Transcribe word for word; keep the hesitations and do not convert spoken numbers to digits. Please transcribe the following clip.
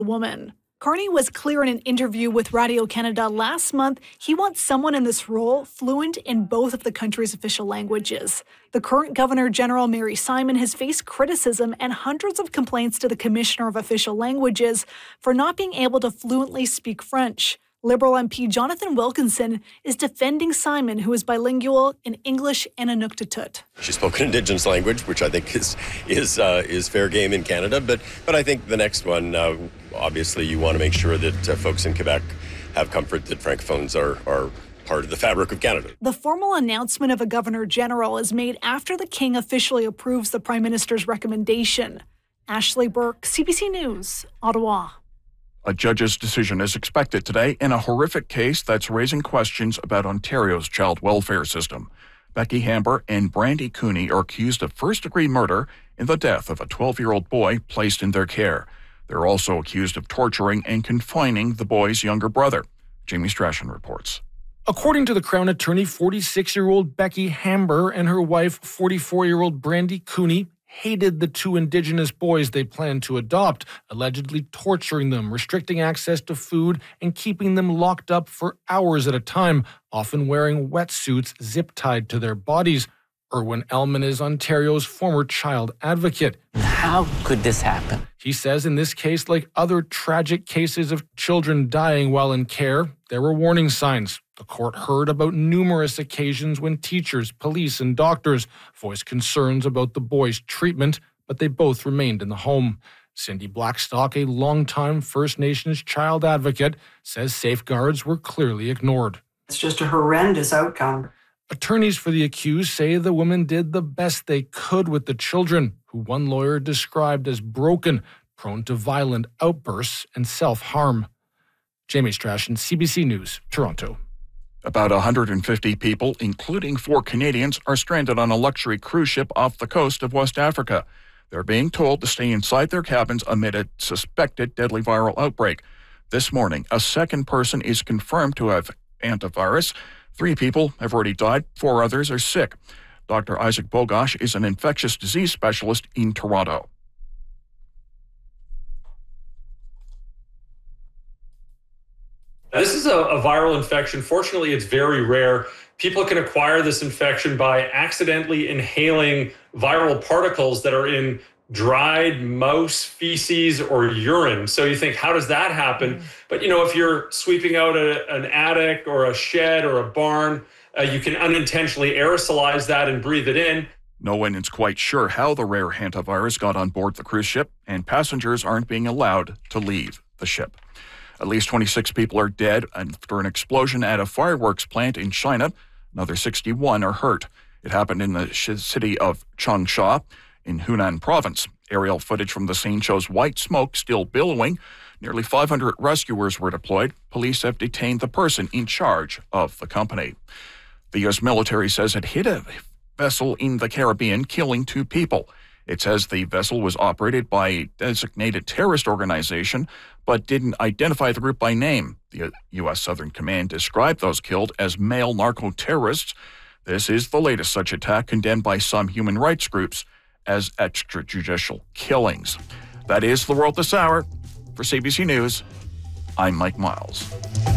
woman. Carney was clear in an interview with Radio-Canada last month he wants someone in this role fluent in both of the country's official languages. The current Governor-General Mary Simon has faced criticism and hundreds of complaints to the Commissioner of Official Languages for not being able to fluently speak French. Liberal M P Jonathan Wilkinson is defending Simon, who is bilingual in English and Inuktitut. She spoke an Indigenous language, which I think is is uh, is fair game in Canada. But but I think the next one, uh, obviously, you want to make sure that uh, folks in Quebec have comfort that francophones are are part of the fabric of Canada. The formal announcement of a Governor-General is made after the King officially approves the Prime Minister's recommendation. Ashley Burke, C B C News, Ottawa. A judge's decision is expected today in a horrific case that's raising questions about Ontario's child welfare system. Becky Hamber and Brandy Cooney are accused of first-degree murder in the death of a twelve-year-old boy placed in their care. They're also accused of torturing and confining the boy's younger brother. Jamie Strachan reports. According to the Crown Attorney, forty-six-year-old Becky Hamber and her wife, forty-four-year-old Brandy Cooney, hated the two Indigenous boys they planned to adopt, allegedly torturing them, restricting access to food, and keeping them locked up for hours at a time, often wearing wetsuits zip-tied to their bodies. Irwin Elman is Ontario's former child advocate. How could this happen? He says in this case, like other tragic cases of children dying while in care, there were warning signs. The court heard about numerous occasions when teachers, police, and doctors voiced concerns about the boys' treatment, but they both remained in the home. Cindy Blackstock, a longtime First Nations child advocate, says safeguards were clearly ignored. It's just a horrendous outcome. Attorneys for the accused say the women did the best they could with the children, who one lawyer described as broken, prone to violent outbursts and self-harm. Jamie Strachan, C B C News, Toronto. About one hundred fifty people, including four Canadians, are stranded on a luxury cruise ship off the coast of West Africa. They're being told to stay inside their cabins amid a suspected deadly viral outbreak. This morning, a second person is confirmed to have antivirus. Three people have already died. Four others are sick. Doctor Isaac Bogosh is an infectious disease specialist in Toronto. This is a, a viral infection. Fortunately, it's very rare. People can acquire this infection by accidentally inhaling viral particles that are in dried mouse feces or urine. So you think, how does that happen? Mm. But, you know, if you're sweeping out a, an attic or a shed or a barn, uh, you can unintentionally aerosolize that and breathe it in. No one is quite sure how the rare hantavirus got on board the cruise ship, and passengers aren't being allowed to leave the ship. At least twenty-six people are dead after an explosion at a fireworks plant in China. Another sixty-one are hurt. It happened in the city of Changsha in Hunan province. Aerial footage from the scene shows white smoke still billowing. Nearly five hundred rescuers were deployed. Police have detained the person in charge of the company. The U S military says it hit a vessel in the Caribbean, killing two people. It says the vessel was operated by a designated terrorist organization, but didn't identify the group by name. The U S Southern Command described those killed as male narco-terrorists. This is the latest such attack, condemned by some human rights groups as extrajudicial killings. That is the world this hour. For C B C News, I'm Mike Miles.